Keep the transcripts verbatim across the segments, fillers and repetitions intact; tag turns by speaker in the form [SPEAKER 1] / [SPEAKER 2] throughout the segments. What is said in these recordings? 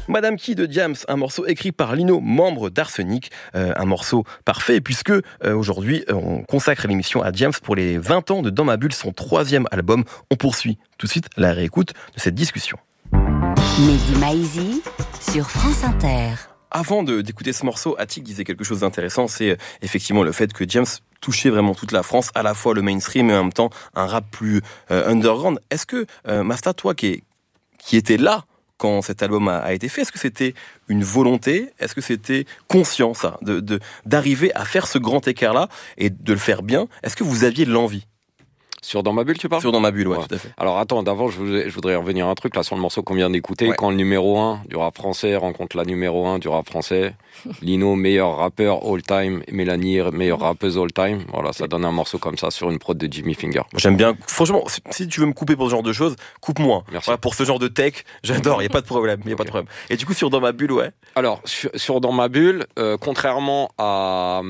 [SPEAKER 1] Madame Key de Diams, un morceau écrit par Lino, membre d'Arsenic, euh, un morceau parfait puisque euh, aujourd'hui euh, on consacre l'émission à Diams pour les vingt ans de Dans ma bulle, son troisième album. On poursuit tout de suite la réécoute de cette discussion.
[SPEAKER 2] Mehdi Maizi sur France Inter.
[SPEAKER 1] Avant de, d'écouter ce morceau, Attic disait quelque chose d'intéressant, c'est euh, effectivement le fait que Diams touchait vraiment toute la France, à la fois le mainstream et en même temps un rap plus euh, underground. Est-ce que, euh, Masta, toi qui, est, qui était là quand cet album a, a été fait, est-ce que c'était une volonté, est-ce que c'était conscient ça, de, de, d'arriver à faire ce grand écart-là et de le faire bien? Est-ce que vous aviez de l'envie?
[SPEAKER 3] Sur Dans ma bulle, tu parles?
[SPEAKER 1] Sur Dans ma bulle, ouais,
[SPEAKER 3] ouais,
[SPEAKER 1] tout à fait.
[SPEAKER 3] Alors attends, d'avant, je voudrais, je voudrais revenir à un truc là sur le morceau qu'on vient d'écouter. Ouais. Quand le numéro un du rap français rencontre la numéro un du rap français, Lino, meilleur rappeur all time, Mélanie, meilleure rappeuse all time. Voilà, ça donne un morceau comme ça sur une prod de Jimmy Finger.
[SPEAKER 1] J'aime bien. Franchement, si tu veux me couper pour ce genre de choses, coupe-moi.
[SPEAKER 3] Merci.
[SPEAKER 1] Voilà, pour ce genre de tech, j'adore. Il y a pas de problème. Il y a okay. pas de problème. Et du coup, sur Dans ma bulle, ouais.
[SPEAKER 3] Alors sur, sur Dans ma bulle, euh, contrairement à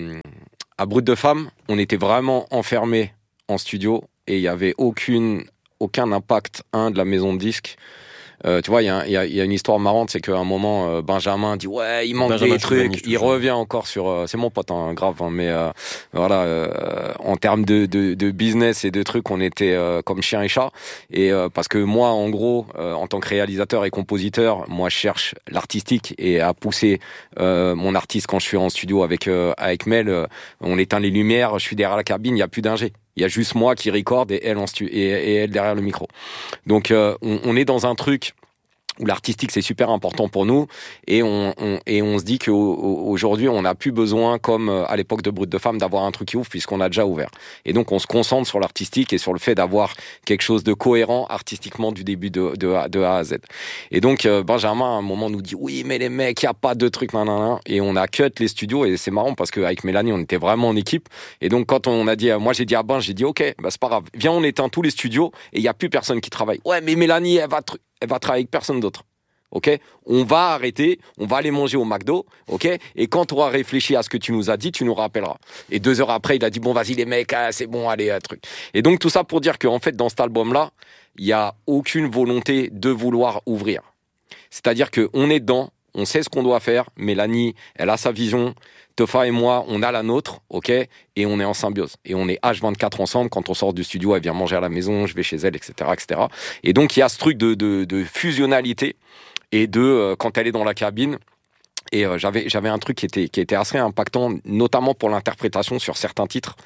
[SPEAKER 3] à Brut de femme, on était vraiment enfermés en studio. Et il n'y avait aucune, aucun impact, un, de la maison de disques. Euh, tu vois, il y, y, y a une histoire marrante, c'est qu'à un moment, euh, Benjamin dit « Ouais, il manque Benjamin des trucs », il revient encore sur... Euh, c'est mon pote, hein, grave, hein, mais euh, voilà, euh, en termes de, de, de business et de trucs, on était euh, comme chien et chat. Et euh, parce que moi, en gros, euh, en tant que réalisateur et compositeur, moi, je cherche l'artistique et à pousser euh, mon artiste quand je suis en studio avec, euh, avec Mel. Euh, on éteint les lumières, je suis derrière la cabine, il n'y a plus d'ingé. Il y a juste moi qui recorde et elle en stu- et, et elle derrière le micro. Donc euh, on, on est dans un truc où l'artistique c'est super important pour nous et on, on et on se dit qu'aujourd'hui on n'a plus besoin comme à l'époque de Brut de femme d'avoir un truc qui ouvre puisqu'on a déjà ouvert. Et donc on se concentre sur l'artistique et sur le fait d'avoir quelque chose de cohérent artistiquement du début de de A, de A à Z. Et donc euh, Benjamin à un moment nous dit oui mais les mecs il y a pas de truc nanana et on a cut les studios et c'est marrant parce qu'avec Mélanie on était vraiment en équipe et donc quand on a dit moi j'ai dit à Ben j'ai dit ok bah c'est pas grave viens on éteint tous les studios et il y a plus personne qui travaille. Ouais mais Mélanie elle va tr- elle va travailler avec personne d'autre. Ok, on va arrêter, on va aller manger au McDo, ok. Et quand tu auras réfléchi à ce que tu nous as dit, tu nous rappelleras. Et deux heures après, il a dit bon, vas-y les mecs, ah, c'est bon, allez, un truc. Et donc tout ça pour dire qu'en fait, dans cet album-là, il y a aucune volonté de vouloir ouvrir. C'est-à-dire que on est dedans, on sait ce qu'on doit faire. Mélanie, elle a sa vision. Tofa et moi, on a la nôtre, ok, et on est en symbiose. Et on est H vingt-quatre ensemble. Quand on sort du studio, elle vient manger à la maison, je vais chez elle, et cetera, et cetera. Et donc il y a ce truc de de, de fusionnalité. Et de euh, quand elle est dans la cabine et euh, j'avais j'avais un truc qui était qui était assez impactant notamment pour l'interprétation sur certains titres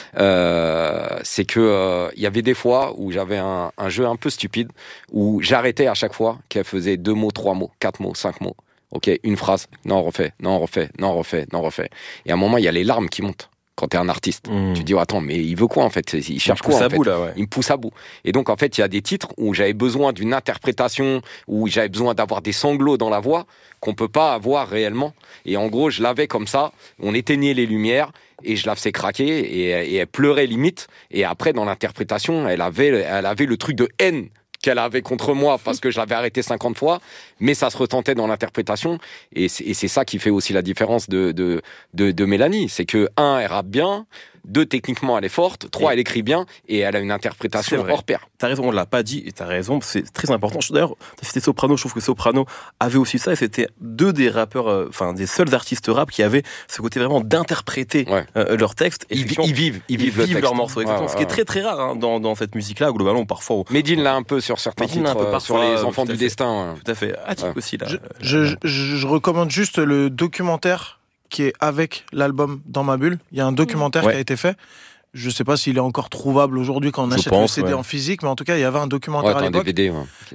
[SPEAKER 3] euh, c'est que euh, il y avait des fois où j'avais un, un jeu un peu stupide où j'arrêtais à chaque fois qu'elle faisait deux mots trois mots quatre mots cinq mots ok une phrase non refait non refait non refait non refait et à un moment il y a les larmes qui montent. Quand t'es un artiste, mmh. tu te dis oh, attends mais il veut quoi en fait, il cherche
[SPEAKER 1] il
[SPEAKER 3] quoi en
[SPEAKER 1] fait bout,
[SPEAKER 3] fait
[SPEAKER 1] là, ouais.
[SPEAKER 3] Il me pousse à bout. Et donc en fait il y a des titres où j'avais besoin d'une interprétation, où j'avais besoin d'avoir des sanglots dans la voix qu'on peut pas avoir réellement. Et en gros je l'avais comme ça, on éteignait les lumières et je la faisais craquer et, et elle pleurait limite. Et après dans l'interprétation elle avait elle avait le truc de haine qu'elle avait contre moi parce que je l'avais arrêté cinquante fois, mais ça se retentait dans l'interprétation et c'est, et c'est ça qui fait aussi la différence de, de, de, de Mélanie, c'est que un, elle rappe bien, deux, techniquement elle est forte, trois, et elle écrit bien et elle a une interprétation hors pair.
[SPEAKER 1] T'as raison, on l'a pas dit et t'as raison, c'est très important. D'ailleurs, t'as cité Soprano, je trouve que Soprano avait aussi ça et c'était deux des rappeurs, euh, enfin des seuls artistes rap qui avaient ce côté vraiment d'interpréter ouais. euh, leurs textes.
[SPEAKER 3] Ils, ils vivent, ils vivent,
[SPEAKER 1] ils vivent leurs morceaux, exactement.
[SPEAKER 3] Ouais, ouais,
[SPEAKER 1] ce qui est très très rare hein, dans, dans cette musique-là, globalement, parfois.
[SPEAKER 3] Medine l'a un peu sur certains Medine titres, euh, sur les enfants du
[SPEAKER 1] fait.
[SPEAKER 3] destin.
[SPEAKER 1] Ouais. Tout à fait. Attic ouais. aussi là.
[SPEAKER 4] Je, je, je, je recommande juste le documentaire qui est avec l'album Dans ma bulle. Il y a un documentaire ouais. qui a été fait. Je sais pas s'il est encore trouvable aujourd'hui quand on je achète pense, le C D ouais. en physique, mais en tout cas, il y avait un documentaire
[SPEAKER 3] ouais,
[SPEAKER 4] à l'époque.
[SPEAKER 3] Un D V D, ouais.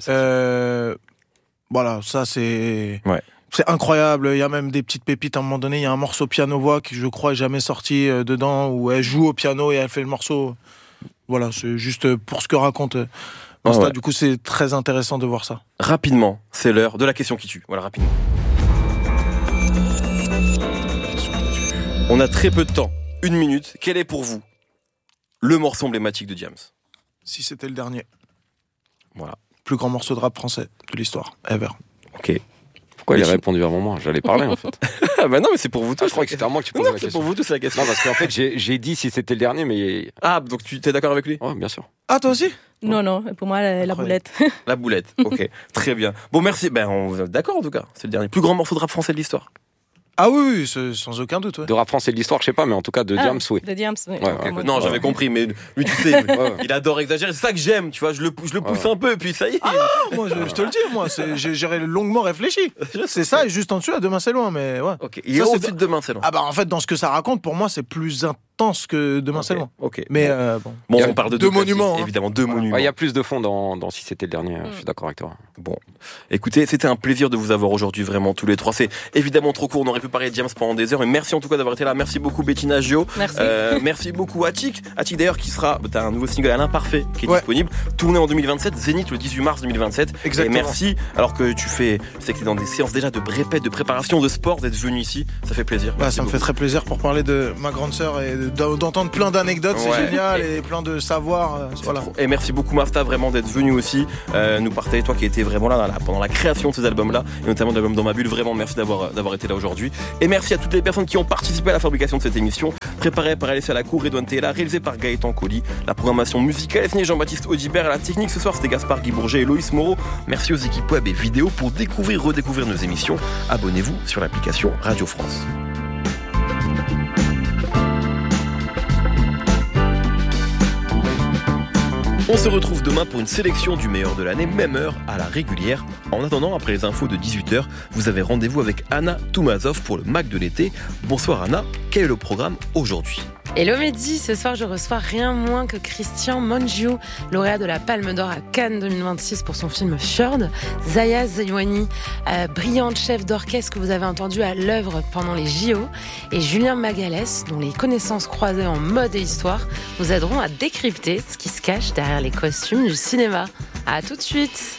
[SPEAKER 4] Euh, voilà, ça c'est,
[SPEAKER 1] ouais.
[SPEAKER 4] c'est incroyable. Il y a même des petites pépites à un moment donné. Il y a un morceau piano-voix qui, je crois, est jamais sorti euh, dedans, où elle joue au piano et elle fait le morceau. Voilà, c'est juste pour ce que raconte euh, Insta. Oh, ouais. Du coup, c'est très intéressant de voir ça.
[SPEAKER 1] Rapidement, c'est l'heure de la question qui tue. Voilà, rapidement. On a très peu de temps. Une minute. Quel est pour vous le morceau emblématique de Diams?
[SPEAKER 4] Si c'était le dernier.
[SPEAKER 1] Voilà.
[SPEAKER 4] Plus grand morceau de rap français de l'histoire, ever.
[SPEAKER 1] Ok.
[SPEAKER 3] Pourquoi il a répondu avant moi? J'allais parler en fait.
[SPEAKER 1] Ah bah non, mais c'est pour vous tous.
[SPEAKER 3] Ah, je crois que c'était à moi que tu posais
[SPEAKER 1] non,
[SPEAKER 3] la
[SPEAKER 1] c'est
[SPEAKER 3] question.
[SPEAKER 1] pour vous tous la question.
[SPEAKER 3] Non, parce qu'en fait, j'ai, j'ai dit si c'était le dernier, mais.
[SPEAKER 1] Ah, donc tu t'es d'accord avec lui?
[SPEAKER 3] Ouais, bien sûr.
[SPEAKER 4] Ah, toi aussi?
[SPEAKER 5] Non, non, pour moi, la, la boulette.
[SPEAKER 1] La boulette, ok. Très bien. Bon, merci. Ben, on est d'accord en tout cas. C'est le dernier. Plus grand morceau de rap français de l'histoire.
[SPEAKER 4] Ah oui, oui, c'est- sans aucun doute. Ouais.
[SPEAKER 3] De rap français de l'histoire, je sais pas, mais en tout cas de
[SPEAKER 5] Ah,
[SPEAKER 3] Diams, oui.
[SPEAKER 5] De Diams, oui.
[SPEAKER 3] Ouais,
[SPEAKER 1] Ok,
[SPEAKER 3] ouais.
[SPEAKER 1] non, j'avais
[SPEAKER 3] ouais.
[SPEAKER 1] compris, mais lui, tu sais,
[SPEAKER 3] Ouais.
[SPEAKER 1] il adore exagérer. C'est ça que j'aime, tu vois. Je le, je le pousse
[SPEAKER 3] Ouais.
[SPEAKER 1] un peu, et puis ça y est.
[SPEAKER 4] Ah, moi, je, je te le dis, moi, c'est- j'ai, j'ai longuement réfléchi. C'est ça, et juste en dessous, à demain c'est loin, mais ouais.
[SPEAKER 1] Ok. Il est
[SPEAKER 4] Ça, c'est
[SPEAKER 1] au-dessus de demain, c'est long.
[SPEAKER 4] Ah bah en fait, dans ce que ça raconte, pour moi, c'est plus intense que demain c'est loin.
[SPEAKER 1] Ok.
[SPEAKER 4] Mais euh, bon.
[SPEAKER 1] Bon,
[SPEAKER 3] Il y a
[SPEAKER 1] on parle de
[SPEAKER 4] deux
[SPEAKER 1] deux
[SPEAKER 4] monuments,
[SPEAKER 1] classiques,
[SPEAKER 4] hein.
[SPEAKER 1] évidemment, deux monuments.
[SPEAKER 3] Il y a plus de fond dans, dans si c'était le dernier,
[SPEAKER 5] Mm.
[SPEAKER 3] je suis d'accord avec toi.
[SPEAKER 1] Bon, écoutez, c'était un plaisir de vous avoir aujourd'hui, vraiment tous les trois. C'est évidemment trop court, on aurait pu parler de Diams pendant des heures, mais merci en tout cas d'avoir été là. Merci beaucoup Bettina Gio.
[SPEAKER 5] Merci.
[SPEAKER 1] Euh, merci beaucoup Attic. Attic d'ailleurs qui sera, t'as un nouveau single à l'imparfait qui est
[SPEAKER 4] Ouais.
[SPEAKER 1] disponible, tourné en deux mille vingt-sept, Zénith le dix-huit mars deux mille vingt-sept.
[SPEAKER 4] Exactement.
[SPEAKER 1] Et merci, alors que tu fais, je sais que t'es dans des séances déjà de répète, de préparation, de sport, d'être venu ici, ça fait plaisir.
[SPEAKER 4] Bah,
[SPEAKER 1] Merci
[SPEAKER 4] ça me fait
[SPEAKER 1] beaucoup.
[SPEAKER 4] très plaisir pour parler de ma grande sœur et de- d'entendre plein d'anecdotes,
[SPEAKER 1] Ouais.
[SPEAKER 4] c'est génial, et plein de savoir. euh,
[SPEAKER 1] C'est
[SPEAKER 4] voilà.
[SPEAKER 1] trop. Et merci beaucoup Mafta vraiment d'être venu aussi euh, nous partager, toi qui étais vraiment là, là pendant la création de ces albums là et notamment de l'album Dans ma bulle. Vraiment merci d'avoir d'avoir été là aujourd'hui et merci à toutes les personnes qui ont participé à la fabrication de cette émission préparée par Alessia Lacour, Redouane Tella, réalisée par Gaëtan Colli. La programmation musicale est signée Jean-Baptiste Audibert. À la technique ce soir c'était Gaspard Guy Bourget et Loïs Moreau. Merci aux équipes web et vidéo. Pour découvrir, redécouvrir nos émissions, abonnez-vous sur l'application Radio France. On se retrouve demain pour une sélection du meilleur de l'année, même heure, à la régulière. En attendant, après les infos de dix-huit heures, vous avez rendez-vous avec Anna Toumazov pour le Mac de l'été. Bonsoir Anna, quel est le programme aujourd'hui ?
[SPEAKER 6] Hello Mehdi, ce soir je reçois rien moins que Christian Mungiu, lauréat de la Palme d'Or à Cannes deux mille vingt-six pour son film Fjord, Zaya Zayouani, euh, brillante chef d'orchestre que vous avez entendu à l'œuvre pendant les J O, et Julien Magalès, dont les connaissances croisées en mode et histoire vous aideront à décrypter ce qui se cache derrière les costumes du cinéma. À tout de suite.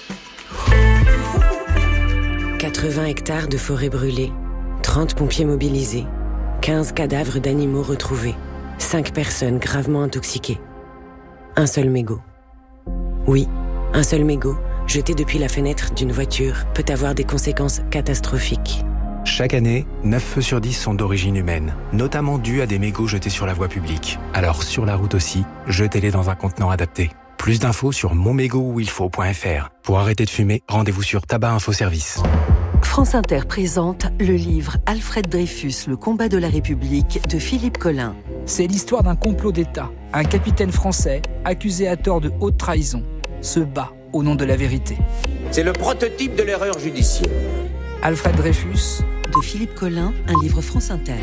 [SPEAKER 7] quatre-vingts hectares de forêt brûlée, trente pompiers mobilisés, quinze cadavres d'animaux retrouvés, cinq personnes gravement intoxiquées. Un seul mégot. Oui, un seul mégot, jeté depuis la fenêtre d'une voiture, peut avoir des conséquences catastrophiques.
[SPEAKER 8] Chaque année, neuf feux sur dix sont d'origine humaine, notamment dus à des mégots jetés sur la voie publique. Alors sur la route aussi, jetez-les dans un contenant adapté. Plus d'infos sur mon mégot où il faut point f r. Pour arrêter de fumer, rendez-vous sur Tabac Info Service.
[SPEAKER 9] France Inter présente le livre Alfred Dreyfus, le combat de la République de Philippe Collin.
[SPEAKER 10] C'est l'histoire d'un complot d'État. Un capitaine français, accusé à tort de haute trahison, se bat au nom de la vérité.
[SPEAKER 11] C'est le prototype de l'erreur judiciaire.
[SPEAKER 10] Alfred Dreyfus.
[SPEAKER 9] De Philippe Collin, un livre France Inter.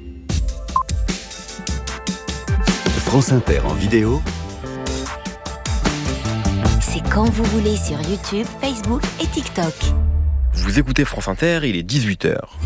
[SPEAKER 12] France Inter en vidéo.
[SPEAKER 2] C'est quand vous voulez sur YouTube, Facebook et TikTok.
[SPEAKER 1] Vous écoutez France Inter, il est dix-huit heures.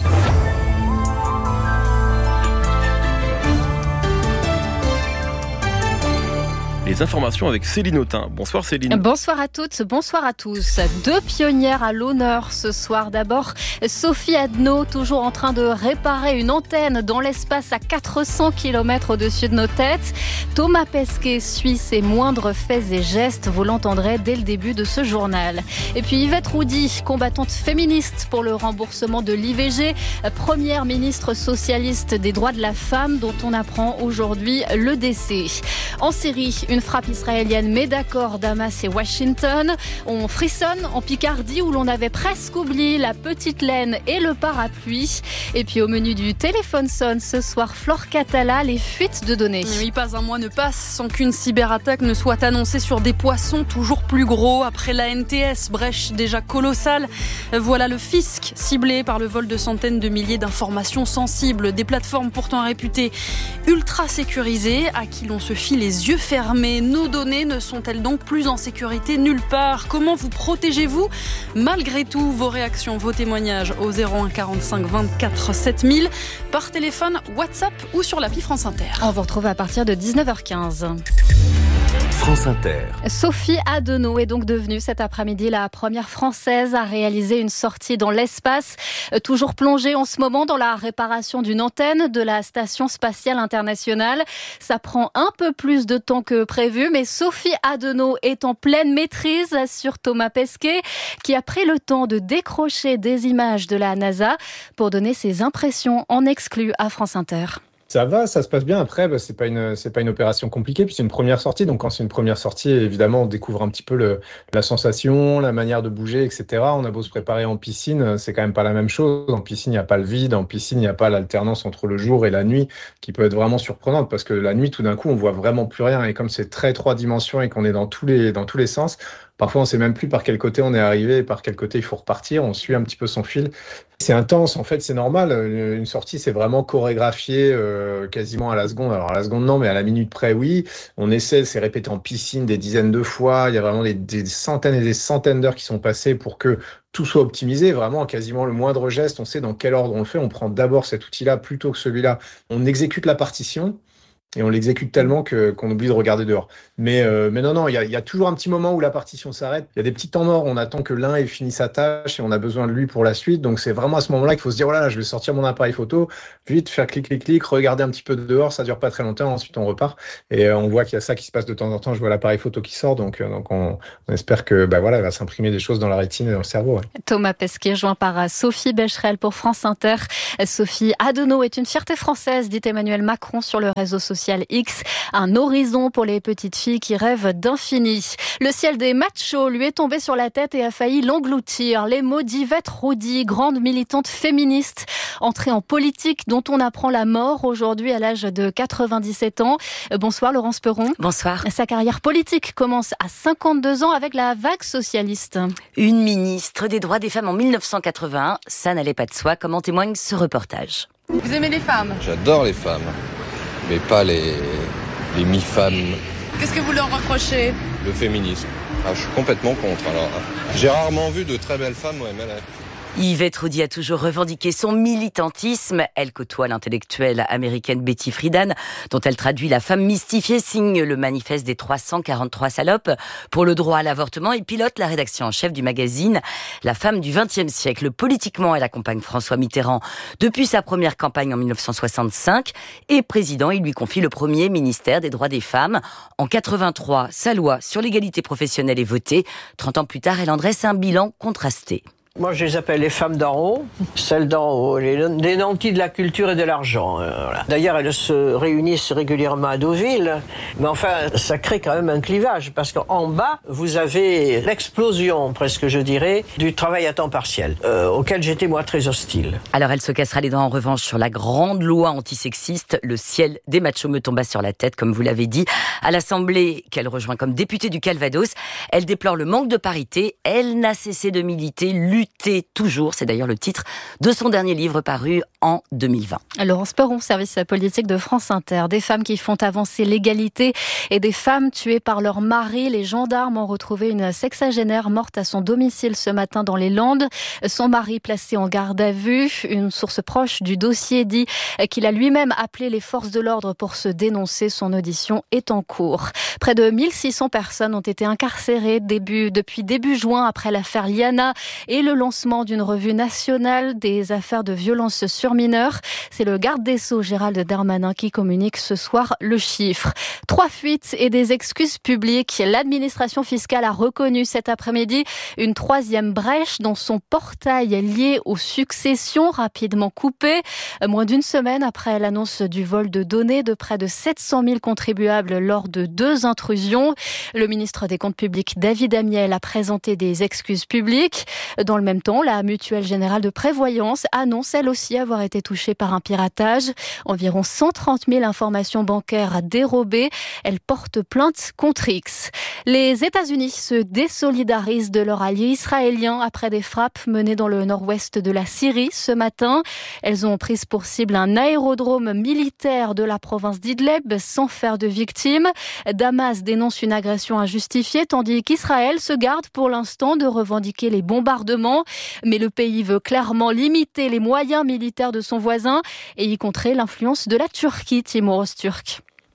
[SPEAKER 1] Les informations avec Céline Autain. Bonsoir Céline.
[SPEAKER 13] Bonsoir à toutes, bonsoir à tous. Deux pionnières à l'honneur ce soir. D'abord, Sophie Adno, toujours en train de réparer une antenne dans l'espace à quatre cents kilomètres au-dessus de nos têtes. Thomas Pesquet suit ses moindres faits et gestes. Vous l'entendrez dès le début de ce journal. Et puis Yvette Roudy, combattante féministe pour le remboursement de l'I V G, première ministre socialiste des droits de la femme dont on apprend aujourd'hui le décès. En Syrie, une frappe israélienne met d'accord Damas et Washington. On frissonne en Picardie où l'on avait presque oublié la petite laine et le parapluie. Et puis au menu du téléphone sonne ce soir, Flore Catala, les fuites de données.
[SPEAKER 14] Oui, pas un mois ne passe sans qu'une cyberattaque ne soit annoncée sur des poissons toujours plus gros. Après la N T S, brèche déjà colossale. Voilà le fisc ciblé par le vol de centaines de milliers d'informations sensibles. Des plateformes pourtant réputées ultra sécurisées à qui l'on se fie les yeux fermés. Nos données ne sont-elles donc plus en sécurité nulle part? Comment vous protégez-vous malgré tout? Vos réactions, vos témoignages au zéro un quarante-cinq vingt-quatre sept mille par téléphone, WhatsApp ou sur l'appli France Inter.
[SPEAKER 13] On vous retrouve à partir de dix-neuf heures quinze.
[SPEAKER 12] France Inter.
[SPEAKER 13] Sophie Adenau est donc devenue cet après-midi la première Française à réaliser une sortie dans l'espace. Toujours plongée en ce moment dans la réparation d'une antenne de la Station Spatiale Internationale. Ça prend un peu plus de temps que prévu, mais Sophie Adenau est en pleine maîtrise, assure Thomas Pesquet, qui a pris le temps de décrocher des images de la NASA pour donner ses impressions en exclu à France Inter.
[SPEAKER 15] Ça va, ça se passe bien. Après, bah, c'est pas une, c'est pas une opération compliquée, puis c'est une première sortie. Donc, quand c'est une première sortie, évidemment, on découvre un petit peu le, la sensation, la manière de bouger, et cetera. On a beau se préparer en piscine, c'est quand même pas la même chose. En piscine, il n'y a pas le vide. En piscine, il n'y a pas l'alternance entre le jour et la nuit, qui peut être vraiment surprenante, parce que la nuit, tout d'un coup, on voit vraiment plus rien. Et comme c'est très trois dimensions et qu'on est dans tous les, dans tous les sens, parfois, on sait même plus par quel côté on est arrivé et par quel côté il faut repartir. On suit un petit peu son fil. C'est intense, en fait, c'est normal. Une sortie, c'est vraiment chorégraphié euh, quasiment à la seconde. Alors, à la seconde, non, mais à la minute près, oui. On essaie, c'est répété en piscine des dizaines de fois. Il y a vraiment des, des centaines et des centaines d'heures qui sont passées pour que tout soit optimisé. Vraiment, quasiment le moindre geste, on sait dans quel ordre on le fait. On prend d'abord cet outil-là plutôt que celui-là. On exécute la partition. Et on l'exécute tellement que, qu'on oublie de regarder dehors. Mais, euh, mais non, non, il y a, y a toujours un petit moment où la partition s'arrête. Il y a des petits temps morts, on attend que l'un ait fini sa tâche et on a besoin de lui pour la suite. Donc c'est vraiment à ce moment-là qu'il faut se dire, voilà, je vais sortir mon appareil photo, vite faire clic, clic, clic, regarder un petit peu dehors, ça dure pas très longtemps, ensuite on repart. Et euh, on voit qu'il y a ça qui se passe de temps en temps, je vois l'appareil photo qui sort, donc, euh, donc on, on espère que bah, voilà, il va s'imprimer des choses dans la rétine et dans le cerveau. Ouais.
[SPEAKER 13] Thomas Pesquet, joint par Sophie Becherel pour France Inter. Sophie Adenau est une fierté française, dit Emmanuel Macron sur le réseau social X. Un horizon pour les petites filles qui rêvent d'infini. Le ciel des machos lui est tombé sur la tête et a failli l'engloutir. Les mots d'Yvette Roudy, grande militante féministe, entrée en politique dont on apprend la mort aujourd'hui à l'âge de quatre-vingt-dix-sept ans. Bonsoir Laurence Perron.
[SPEAKER 16] Bonsoir.
[SPEAKER 13] Sa carrière politique commence à cinquante-deux ans avec la vague socialiste.
[SPEAKER 16] Une ministre des droits des femmes en mille neuf cent quatre-vingt-un, ça n'allait pas de soi, comme en témoigne ce reportage.
[SPEAKER 17] Vous aimez les femmes ?
[SPEAKER 3] J'adore les femmes, mais pas les... les mi-femmes.
[SPEAKER 17] Qu'est-ce que vous leur reprochez ?
[SPEAKER 3] Le féminisme. Ah, je suis complètement contre. Alors, j'ai rarement vu de très belles femmes au M L F.
[SPEAKER 16] Yvette Roudy a toujours revendiqué son militantisme. Elle côtoie l'intellectuelle américaine Betty Friedan, dont elle traduit La femme mystifiée, signe le manifeste des trois cent quarante-trois salopes pour le droit à l'avortement et pilote la rédaction en chef du magazine La femme du vingtième siècle. Politiquement, elle accompagne François Mitterrand depuis sa première campagne en mille neuf cent soixante-cinq et président, il lui confie le premier ministère des droits des femmes. En quatre-vingt-trois, sa loi sur l'égalité professionnelle est votée. trente ans plus tard, elle en dresse un bilan contrasté.
[SPEAKER 18] Moi, je les appelle les femmes d'en haut, celles d'en haut, les, les nantis de la culture et de l'argent. Euh, voilà. D'ailleurs, elles se réunissent régulièrement à Deauville, mais enfin, ça crée quand même un clivage, parce qu'en bas, vous avez l'explosion, presque je dirais, du travail à temps partiel, euh, auquel j'étais moi très hostile.
[SPEAKER 16] Alors, elle se cassera les dents en revanche sur la grande loi antisexiste, le ciel des machos me tomba sur la tête, comme vous l'avez dit. À l'Assemblée, qu'elle rejoint comme députée du Calvados, elle déplore le manque de parité, elle n'a cessé de militer, lutter toujours, c'est d'ailleurs le titre de son dernier livre paru en deux mille vingt.
[SPEAKER 13] Laurence Perron, service politique de France Inter. Des femmes qui font avancer l'égalité et des femmes tuées par leur mari. Les gendarmes ont retrouvé une sexagénaire morte à son domicile ce matin dans les Landes. Son mari placé en garde à vue. Une source proche du dossier dit qu'il a lui-même appelé les forces de l'ordre pour se dénoncer. Son audition est en cours. Près de mille six cents personnes ont été incarcérées début, depuis début juin après l'affaire Liana et le lancement d'une revue nationale des affaires de violence sur mineurs. C'est le garde des Sceaux, Gérald Darmanin, qui communique ce soir le chiffre. Trois fuites et des excuses publiques. L'administration fiscale a reconnu cet après-midi une troisième brèche dans son portail lié aux successions rapidement coupées. Moins d'une semaine après l'annonce du vol de données de près de sept cent mille contribuables lors de deux intrusions. Le ministre des Comptes publics, David Amiel, a présenté des excuses publiques. Dans le même temps, la Mutuelle Générale de Prévoyance annonce elle aussi avoir été touchée par un piratage. Environ cent trente mille informations bancaires dérobées. Elle porte plainte contre X. Les États-Unis se désolidarisent de leur allié israélien après des frappes menées dans le nord-ouest de la Syrie ce matin. Elles ont pris pour cible un aérodrome militaire de la province d'Idleb sans faire de victimes. Damas dénonce une agression injustifiée tandis qu'Israël se garde pour l'instant de revendiquer les bombardements. Mais le pays veut clairement limiter les moyens militaires de son voisin et y contrer l'influence de la Turquie, Timur Öztürk.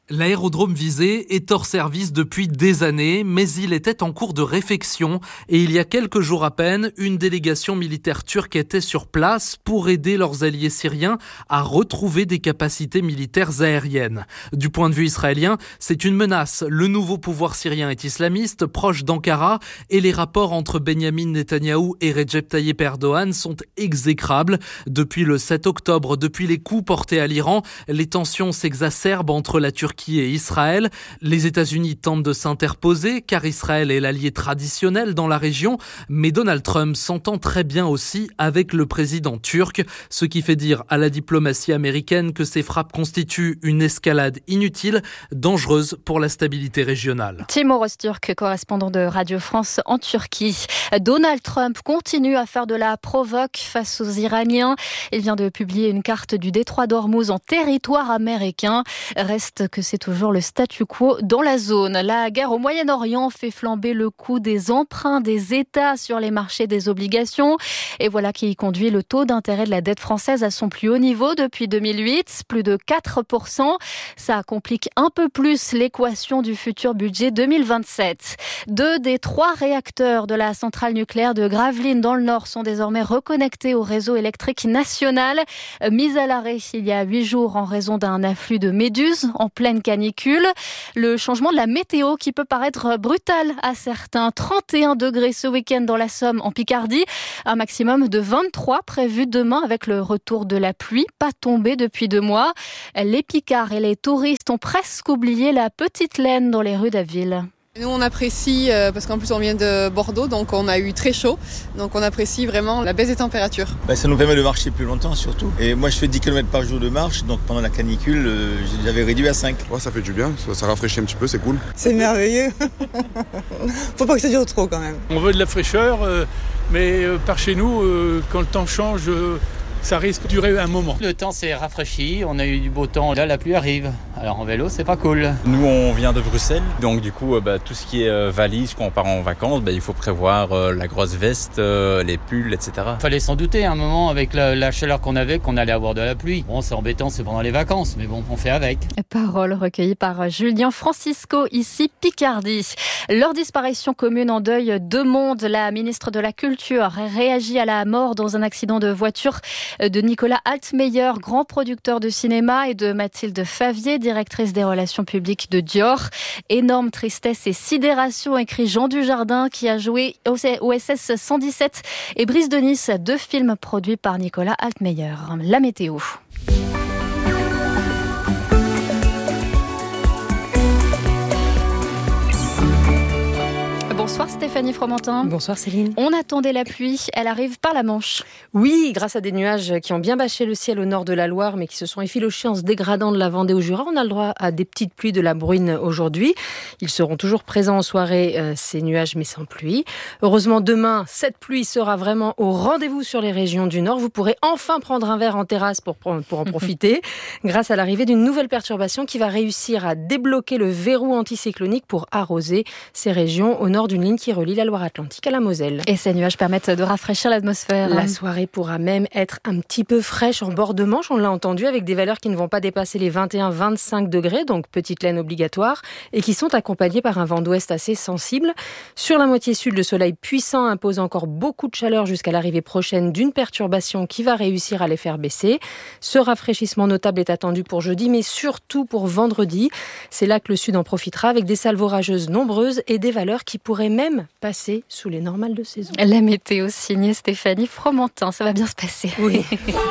[SPEAKER 19] L'aérodrome visé est hors service depuis des années, mais il était en cours de réfection et il y a quelques jours à peine, une délégation militaire turque était sur place pour aider leurs alliés syriens à retrouver des capacités militaires aériennes. Du point de vue israélien, c'est une menace. Le nouveau pouvoir syrien est islamiste, proche d'Ankara, et les rapports entre Benyamin Netanyahou et Recep Tayyip Erdogan sont exécrables. Depuis le sept octobre, depuis les coups portés à l'Iran, les tensions s'exacerbent entre la Turquie et Israël. Les États-Unis tentent de s'interposer car Israël est l'allié traditionnel dans la région, mais Donald Trump s'entend très bien aussi avec le président turc, ce qui fait dire à la diplomatie américaine que ces frappes constituent une escalade inutile, dangereuse pour la stabilité régionale.
[SPEAKER 13] Timo Öztürk, correspondant de Radio France en Turquie. Donald Trump continue à faire de la provoque face aux Iraniens. Il vient de publier une carte du détroit d'Ormuz en territoire américain. Reste que c'est toujours le statu quo dans la zone. La guerre au Moyen-Orient fait flamber le coût des emprunts des États sur les marchés des obligations. Et voilà qui conduit le taux d'intérêt de la dette française à son plus haut niveau depuis deux mille huit, plus de quatre pour cent. Ça complique un peu plus l'équation du futur budget deux mille vingt-sept. Deux des trois réacteurs de la centrale nucléaire de Gravelines dans le Nord sont désormais reconnectés au réseau électrique national. Mis à l'arrêt il y a huit jours en raison d'un afflux de méduses en pleine canicule. Le changement de la météo qui peut paraître brutal à certains. trente et un degrés ce week-end dans la Somme en Picardie. Un maximum de vingt-trois prévu demain avec le retour de la pluie, pas tombée depuis deux mois. Les Picards et les touristes ont presque oublié la petite laine dans les rues d'Aville.
[SPEAKER 20] Nous on apprécie, euh, parce qu'en plus on vient de Bordeaux, donc on a eu très chaud, donc on apprécie vraiment la baisse des températures.
[SPEAKER 21] Bah, ça nous permet de marcher plus longtemps surtout. Et moi je fais dix kilomètres par jour de marche, donc pendant la canicule euh, j'avais réduit à cinq.
[SPEAKER 22] Ouais, ça fait du bien, ça, ça rafraîchit un petit peu, c'est cool.
[SPEAKER 23] C'est merveilleux. Faut pas que ça dure trop quand même.
[SPEAKER 24] On veut de la fraîcheur, euh, mais euh, par chez nous, euh, quand le temps change, euh, ça risque de durer un moment.
[SPEAKER 25] Le temps s'est rafraîchi, on a eu du beau temps, là la pluie arrive. Alors en vélo, c'est pas cool.
[SPEAKER 26] Nous, on vient de Bruxelles, donc du coup, bah, tout ce qui est euh, valise, quand on part en vacances, bah, il faut prévoir euh, la grosse veste, euh, les pulls, et cetera.
[SPEAKER 25] Fallait s'en douter à un moment avec la, la chaleur qu'on avait, qu'on allait avoir de la pluie. Bon, c'est embêtant, c'est pendant les vacances, mais bon, on fait avec.
[SPEAKER 13] Parole recueillie par Julien Francisco, ici Picardie. Leur disparition commune en deuil deux mondes. La ministre de la Culture réagit à la mort dans un accident de voiture de Nicolas Altmeyer, grand producteur de cinéma, et de Mathilde Favier, directrice des relations publiques de Dior. Énorme tristesse et sidération, écrit Jean Dujardin, qui a joué O S S cent dix-sept et Brise de Nice, deux films produits par Nicolas Altmeyer. La météo. Bonsoir Stéphanie Fromentin.
[SPEAKER 6] Bonsoir Céline.
[SPEAKER 13] On attendait la pluie, elle arrive par la Manche.
[SPEAKER 6] Oui, grâce à des nuages qui ont bien bâché le ciel au nord de la Loire, mais qui se sont effilochés en se dégradant de la Vendée au Jura. On a le droit à des petites pluies de la bruine aujourd'hui. Ils seront toujours présents en soirée, euh, ces nuages, mais sans pluie. Heureusement, demain, cette pluie sera vraiment au rendez-vous sur les régions du nord. Vous pourrez enfin prendre un verre en terrasse pour, pour en profiter, grâce à l'arrivée d'une nouvelle perturbation qui va réussir à débloquer le verrou anticyclonique pour arroser ces régions au nord d'une ligne qui relie la Loire-Atlantique à la Moselle.
[SPEAKER 13] Et ces nuages permettent de rafraîchir l'atmosphère.
[SPEAKER 6] La soirée pourra même être un petit peu fraîche en bord de Manche, on l'a entendu, avec des valeurs qui ne vont pas dépasser les vingt et un à vingt-cinq degrés, donc petite laine obligatoire, et qui sont accompagnées par un vent d'ouest assez sensible. Sur la moitié sud, le soleil puissant impose encore beaucoup de chaleur jusqu'à l'arrivée prochaine d'une perturbation qui va réussir à les faire baisser. Ce rafraîchissement notable est attendu pour jeudi, mais surtout pour vendredi. C'est là que le sud en profitera, avec des salves orageuses nombreuses et des valeurs qui pourraient même passer sous les normales de saison.
[SPEAKER 13] La météo signée Stéphanie Fromentin, ça va bien se passer.
[SPEAKER 6] Oui.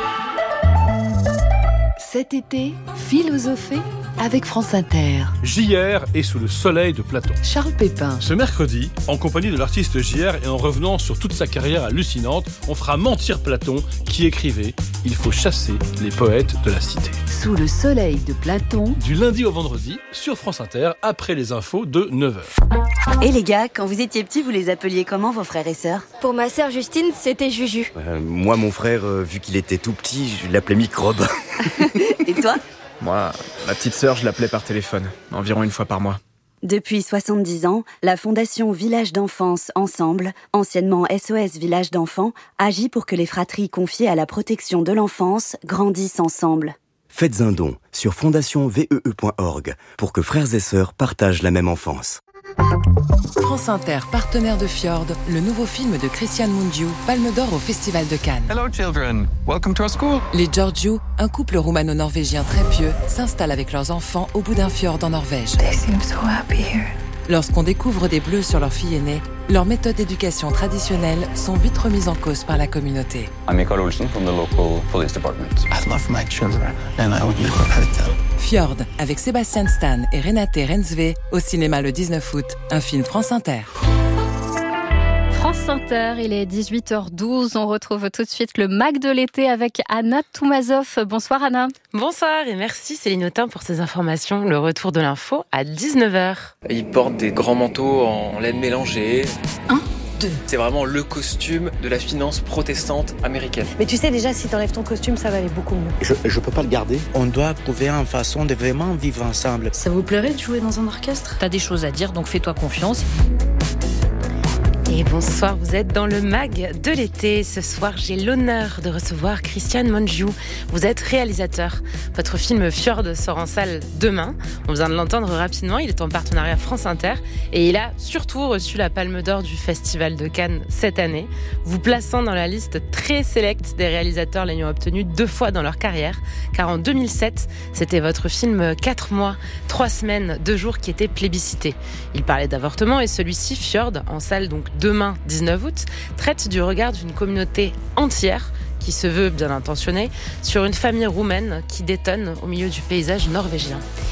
[SPEAKER 9] Cet été, philosophez avec France Inter.
[SPEAKER 27] J R est sous le soleil de Platon.
[SPEAKER 9] Charles Pépin.
[SPEAKER 27] Ce mercredi, en compagnie de l'artiste J R et en revenant sur toute sa carrière hallucinante, on fera mentir Platon qui écrivait « Il faut chasser les poètes de la cité ».
[SPEAKER 9] Sous le soleil de Platon.
[SPEAKER 27] Du lundi au vendredi, sur France Inter, après les infos de neuf heures.
[SPEAKER 28] Et les gars, quand vous étiez petits, vous les appeliez comment vos frères et sœurs?
[SPEAKER 29] Pour ma sœur Justine, c'était Juju.
[SPEAKER 30] Euh, moi, mon frère, euh, vu qu'il était tout petit, je l'appelais Microbe.
[SPEAKER 28] Et toi?
[SPEAKER 31] Moi, ma petite sœur, je l'appelais par téléphone, environ une fois par mois.
[SPEAKER 28] Depuis soixante-dix ans, la Fondation Village d'Enfance Ensemble, anciennement S O S Village d'Enfants, agit pour que les fratries confiées à la protection de l'enfance grandissent ensemble.
[SPEAKER 30] Faites un don sur fondation vee point org pour que frères et sœurs partagent la même enfance.
[SPEAKER 1] France Inter, partenaire de Fjord, le nouveau film de Cristian Mungiu, Palme d'Or au Festival de Cannes.
[SPEAKER 2] Hello children, welcome to our school.
[SPEAKER 1] Les Georgiou, un couple roumano-norvégien très pieux, s'installent avec leurs enfants au bout d'un fjord en Norvège.
[SPEAKER 4] They seem so happy here.
[SPEAKER 1] Lorsqu'on découvre des bleus sur leur fille aînée, leurs méthodes d'éducation traditionnelles sont vite remises en cause par la communauté.
[SPEAKER 5] I'm Mikael Olsen from the local police department.
[SPEAKER 4] I love my children and I would never hurt them.
[SPEAKER 1] Fjord, avec Sébastien Stan et Renate Rensve, au cinéma le dix-neuf août, un film France Inter.
[SPEAKER 13] France Inter, il est dix-huit heures douze. On retrouve tout de suite le Mag de l'été avec Anna Toumazov. Bonsoir Anna.
[SPEAKER 6] Bonsoir et merci Céline Autain pour ces informations. Le retour de l'info à dix-neuf heures.
[SPEAKER 7] Ils portent des grands manteaux en laine mélangée.
[SPEAKER 6] Un, deux.
[SPEAKER 7] C'est vraiment le costume de la finance protestante américaine.
[SPEAKER 8] Mais tu sais déjà, si t'enlèves ton costume, ça va aller beaucoup mieux.
[SPEAKER 10] Je, je peux pas le garder. On doit trouver une façon de vraiment vivre ensemble.
[SPEAKER 8] Ça vous plairait de jouer dans un orchestre ?
[SPEAKER 11] T'as des choses à dire, donc fais-toi confiance.
[SPEAKER 6] Et bonsoir, vous êtes dans le Mag de l'été. Ce soir, j'ai l'honneur de recevoir Cristian Mungiu. Vous êtes réalisateur. Votre film Fjord sort en salle demain. On vient de l'entendre rapidement. Il est en partenariat France Inter. Et il a surtout reçu la Palme d'Or du Festival de Cannes cette année, vous plaçant dans la liste très sélecte des réalisateurs l'ayant obtenu deux fois dans leur carrière. Car en deux mille sept, c'était votre film quatre mois, trois semaines, deux jours qui était plébiscité. Il parlait d'avortement et celui-ci, Fjord, en salle donc demain, dix-neuf août, traite du regard d'une communauté entière qui se veut bien intentionnée sur une famille roumaine qui détonne au milieu du paysage norvégien.